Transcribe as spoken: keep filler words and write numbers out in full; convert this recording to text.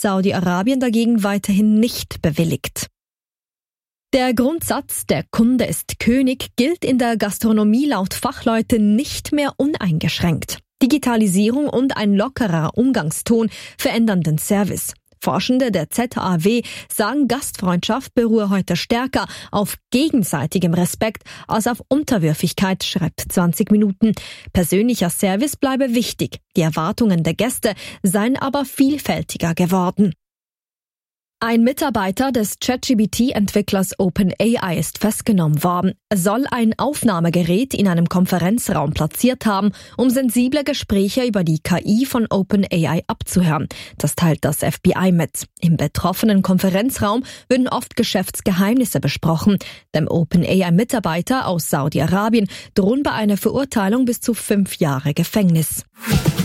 Saudi-Arabien dagegen weiterhin nicht bewilligt. Der Grundsatz, der Kunde ist König, gilt in der Gastronomie laut Fachleuten nicht mehr uneingeschränkt. Digitalisierung und ein lockerer Umgangston verändern den Service. Forschende der Z A W sagen, Gastfreundschaft beruhe heute stärker auf gegenseitigem Respekt als auf Unterwürfigkeit, schreibt zwanzig Minuten. Persönlicher Service bleibe wichtig. Die Erwartungen der Gäste seien aber vielfältiger geworden. Ein Mitarbeiter des ChatGPT-Entwicklers OpenAI ist festgenommen worden. Er soll ein Aufnahmegerät in einem Konferenzraum platziert haben, um sensible Gespräche über die K I von OpenAI abzuhören. Das teilt das F B I mit. Im betroffenen Konferenzraum würden oft Geschäftsgeheimnisse besprochen. Dem OpenAI-Mitarbeiter aus Saudi-Arabien drohen bei einer Verurteilung bis zu fünf Jahre Gefängnis.